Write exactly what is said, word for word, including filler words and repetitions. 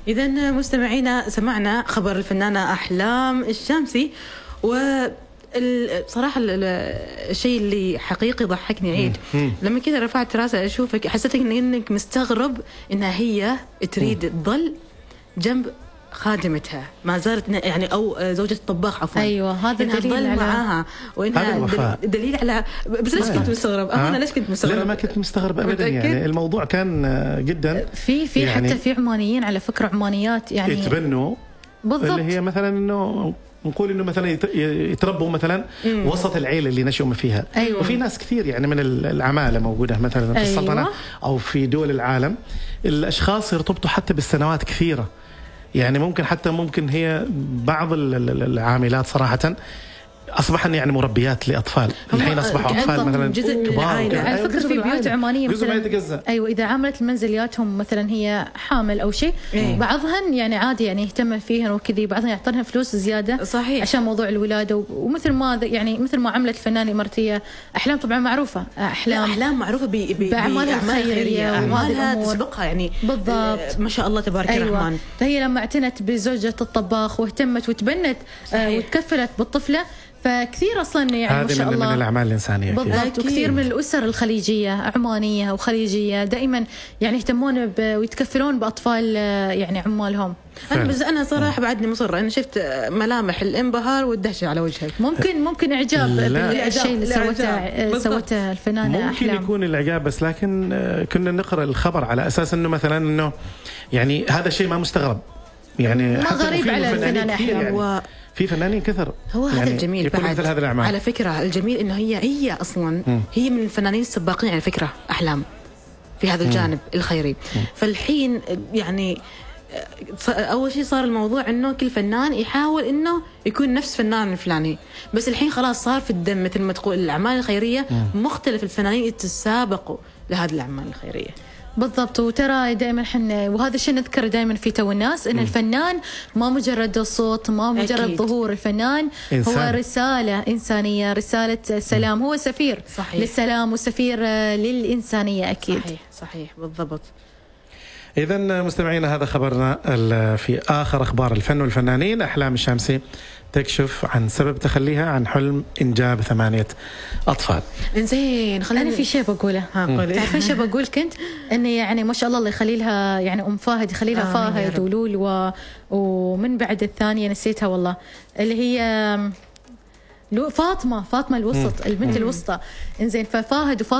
إذا مستمعينا سمعنا خبر الفنانة أحلام الشامسي، وصراحة الشيء اللي حقيقي ضحكني عيد لما كذا رفعت راسي أشوفك، حسيت إنك مستغرب إنها هي تريد تظل جنب خادمتها، ما زالت يعني او زوجة الطباخ عفوا. ايوه هذا دليل على معاها، وانها دليل على. بس ليش كنت مستغرب؟ انا ليش كنت مستغرب؟ لا ما كنت مستغرب ابدا، يعني الموضوع كان جدا في في يعني حتى في عمانيين على فكره، عمانيات يعني يتبنوا بالضبط، اللي هي مثلا انه نقول انه مثلا يتربوا مثلا مم. وسط العيله اللي نشأوا فيها. أيوة. وفي ناس كثير يعني من العماله موجوده مثلا في أيوة. السلطنه او في دول العالم، الاشخاص يرتبطوا حتى بالسنوات كثيره، يعني ممكن حتى ممكن هي بعض العاملات صراحة أصبحن يعني مربيات لأطفال، الحين أصبحوا أطفال مثلا كبار. على فكرة في بيوت عمانية مثلا أيوة إذا عملت المنزلياتهم مثلا هي حامل أو شيء إيه؟ بعضهن يعني عادي يعني يهتم فيهن وكذي، بعضهن يعطونها فلوس زيادة صحيح عشان موضوع الولادة، ومثل ما يعني مثل ما عملت الفنانة الإماراتية أحلام، طبعا معروفة أحلام أحلام معروفة بأعمالها الخيرية وأعمالها تسبقها يعني بالضبط ما شاء الله تبارك أيوة. الرحمن. فهي لما اعتنت بزوجة الطباخ واهتمت وتبنت آه وتكفلت بالطفلة، فكثير اصلا يعني ما شاء الله من الاعمال الانسانيه بالضبط. وكثير من الاسر الخليجيه عمانيه وخليجيه دائما يعني يهتمون ويتكفلون باطفال يعني عمالهم. أنا بس أنا صراحة بعدني مصرة، أنا شفت ملامح الانبهار والدهشة على وجهك. ممكن ممكن إعجاب بالشيء اللي سوته سوته الفنانة ممكن أحلام. ممكن يكون الإعجاب، بس لكن كنا نقرأ الخبر على أساس إنه مثلا إنه يعني هذا الشيء ما مستغرب، يعني ما غريب على الفنانة أحلام يعني و... في فنانين كثر. هو يعني هذا الجميل بعد هذه الأعمال. على فكرة الجميل إنه هي هي أصلا م. هي من الفنانين السباقين على فكرة أحلام في هذا الجانب م. الخيري. م. فالحين يعني أول شيء صار الموضوع إنه كل فنان يحاول إنه يكون نفس فنان الفلاني، بس الحين خلاص صار في الدم مثل ما تقول الأعمال الخيرية م. مختلف، الفنانين يتسابقوا لهذه الأعمال الخيرية بالضبط. وترى دائما حنا وهذا الشيء نذكر دائما في تو الناس ان م. الفنان ما مجرد الصوت، ما مجرد أكيد. ظهور، الفنان إنسان. هو رسالة إنسانية، رسالة سلام، م. هو سفير صحيح. للسلام وسفير للإنسانية أكيد. صحيح صحيح بالضبط. إذن مستمعينا هذا خبرنا في آخر أخبار الفن والفنانين. أحلام الشامسي تكشف عن سبب تخليها عن حلم إنجاب ثمانية أطفال. إنزين خلينا أنا في شيء بقوله. تعرفين شيء بقول كنت إني يعني ما شاء الله الله يخلي لها يعني أم فهد، يخلي لها آه فهد ولول و... ومن بعد الثانية نسيتها والله، اللي هي فاطمة فاطمة الوسط، البنت الوسطى. إنزين ففاهد